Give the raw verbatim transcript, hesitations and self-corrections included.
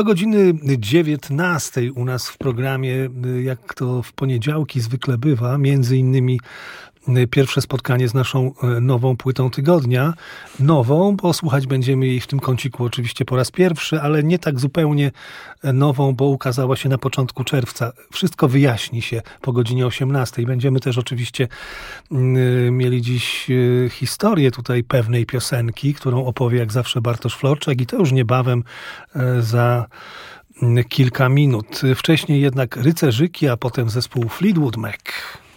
Do godziny dziewiętnastej u nas w programie, jak to w poniedziałki zwykle bywa, między innymi pierwsze spotkanie z naszą nową płytą tygodnia. Nową, bo słuchać będziemy jej w tym kąciku oczywiście po raz pierwszy, ale nie tak zupełnie nową, bo ukazała się na początku czerwca. Wszystko wyjaśni się po godzinie osiemnastej. Będziemy też oczywiście mieli dziś historię tutaj pewnej piosenki, którą opowie jak zawsze Bartosz Florczak i to już niebawem za kilka minut. Wcześniej jednak Rycerzyki, a potem zespół Fleetwood Mac.